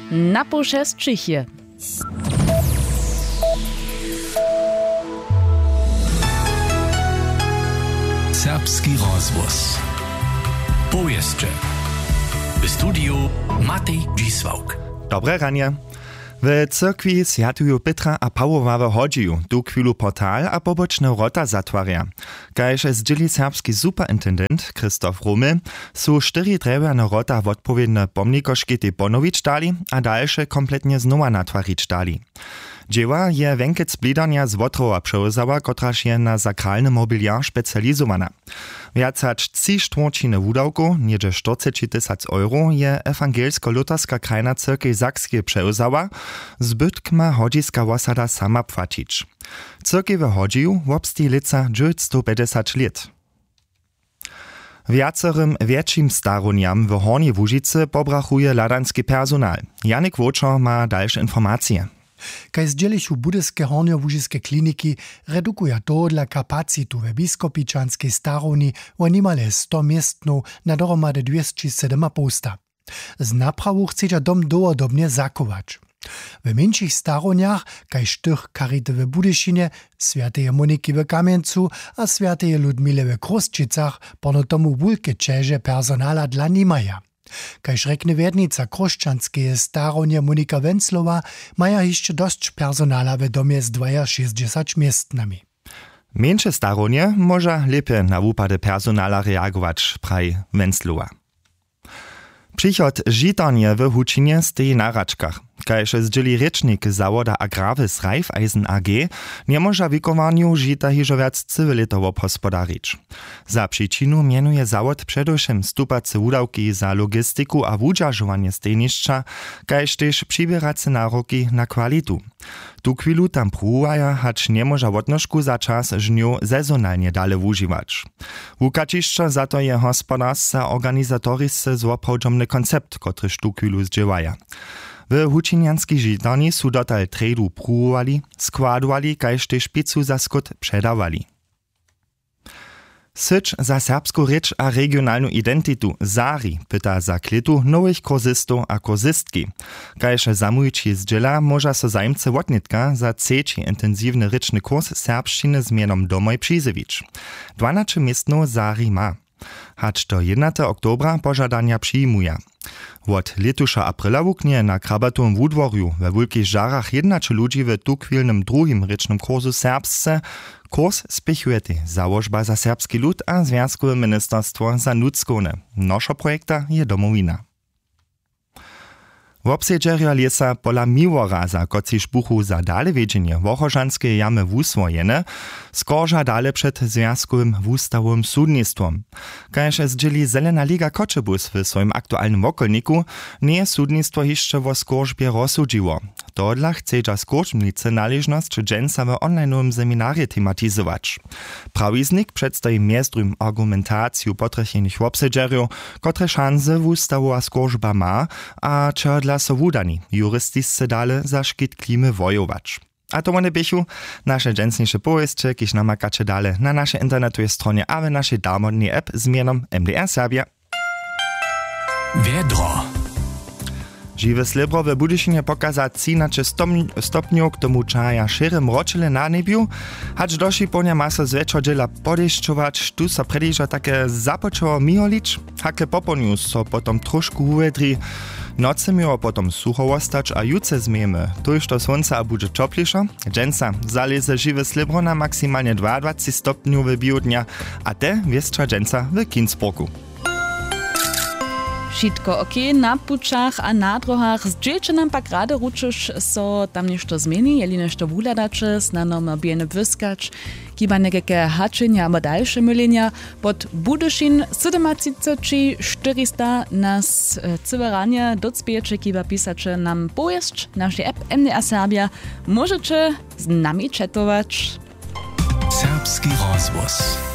Na pošest Čichy. Serbski rozvoz. Powieszcze. W studiu Matej Dzisłauk. Dobre ranie. W cyrkwi Świętego Petra a Pawła wychodziju tu chwilu portal a poboczne wrota zatwarja. Kajż zdzieli serbski superintendent Krzysztof Rumel, su 4 drewniane wrota odpowiedne pomnikoszki te ponowić dali, a dalsze kompletnie znowa natwarić dali. Dzieła je wękiec blidania z Wotrowa przełzała, kotraż je na sakralny mobiliar specjalizowana. Więcać 3/4 wudawku, niedzie 40 000 euro, je ewangelsko-luterska krajna cyrkej Sakskie przełzała, zbytk ma hodziska wasada sama płacić. Cyrkej w hodziju wobsti lica 950 lat. Wiacerym większym staroniam w Hornej Łužicy pobrachuje ladanski personal. Janik Wočo ma dalsze informacje. Kaj zdzielišu budyske hornjołužiskie kliniki redukuje to dla kapacitu we biskopičanskej staroni o nimale 100 miestnów na dohromady 207 posta. Z naprawu chceća dom dowodobnie zachować. W mniejszych staroniach, kaj tych Karity w Budyšinie, Świętej Moniki w Kamieńcu a Świętej Ludmile w Krosčicach pono tomu wulke čeže personala dla nimaja. Kajż rekne wiednica krošćanskeje staronje Monika Venclova, maja jeszcze dość personala w domie z 62 miestnami. Mniejsze staronje może lepiej na upady personala reagować, praj Venclova. Przychod žitarnie w Hučinie stoi na račkach. Kajż zdzieli rečnik zawoda Agravis Raiffeisen AG, nie może wykowaniu žita hižo viac cywilitowo hospodarić. Za przyczynu mienuje zawod przedewším stupace wudawki za logistyku a wudźażowanie stejniszcza, kajż też přibierace naroki na kwalitu. Tu chwilu tam pruwaja, hacz nie może odnożku za czas żniu sezonalnie dale wużywać. Wukaciszcza za to je hospodarstwa organizatorisce złoprawdźomny koncept, kotryż tu chwilu zdziewaja. W hučinianskiej žitarni su dotal tredu pruwali, składowali, kajż też pizzu za skut przedawali. Syć za serbską rycz a regionalną identitu Zari pyta za klitu nowych kursistów a kursistki. Kajż zamówić zdziela może so zajmce wotnitka za trzeci intensywny ryczny kurs serbszczyny z mianom Domoj Przyzewić. 12 miestnów Zari ma. Hacz do 1. oktobra pożadania przyjmuje. Od letusza aprila wuknie na krabatowym wudworju we wulkich żarach 11 ludzi w tukwilnym drugim rycznym kursu serbsce. Kurs spiechuje założba za serbski lud a Związkowe Ministerstwo za Nutskone. Nosza projekta je domowina. W obsedzerja lesa pola Miłoraza, kociż buchu za dale wiedzienie wochorzanskiej jamy wuswojene, skorża dale przed Związkowym Wustawowym Sudnictwom. Kajż zdzieli Zelena Liga Koczebus w swoim aktualnym okolniku, nie sudnictwo jeszcze wo skorzbie rozsudziło. To dla chcedza skorzbnicy należność dżęca w online'owym seminarie tematizować. Prawiznik przedstawi miestrum argumentacju potrechenych w obsedzerju, kotre szanse wustawowa skorzba ma, a czy dla so wudani juristisce dale za szkit klimy wojować. A to one bychu nasze dżęsniejsze powieście, kiż namakacie dale na naszej internetowej stronie, a w naszej darmodnej app z mianom MDR Serbia. Wiedro. Žiwe slebro w Budyšinie pokaza 13 stopniów, k tomu czaja šerym ročile na nebiu, hacz doši ponia ma so zwečo džela podeščovač, tu so predižo také započovo miholič, hake poponiu so potom trošku uvedri, noce miło potom sucho ostać, a juce zmiemy, tuż to słońce a bude czoplišo, dżęca zaleze žiwe slebro na maksymalnie 22 stopniów w biodnia, a te wiestra dżęca w Kinsburgu. Wszystko okej, na pučach a na drohach zdźelče nam pak rade ručuš so tam nešto zmieni, jeli nešto wuladače, znano mobilne wyskacz, kiba nekeke hačenja abo dalsze mylenia. Pod Budyšin 400 nas cyberanie docpieče, kiba pisače nam poješć, naszej app MDR Serbia, możecie z nami chatować. Serbski rozvoz.